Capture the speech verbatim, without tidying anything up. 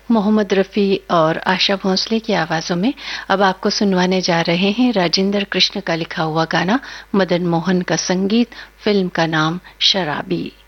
मोहम्मद रफ़ी और आशा भोसले की आवाज़ों में अब आपको सुनवाने जा रहे हैं राजेंद्र कृष्ण का लिखा हुआ गाना, मदन मोहन का संगीत, फिल्म का नाम शराबी।